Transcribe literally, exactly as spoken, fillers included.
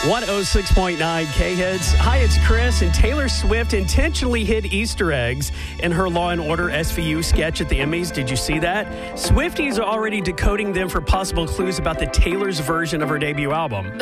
one oh six point nine K-Hits. Hi, it's Chris, and Taylor Swift intentionally hid Easter eggs in her Law and Order S V U sketch at the Emmys. Did you see that? Swifties are already decoding them for possible clues about the Taylor's version of her debut album.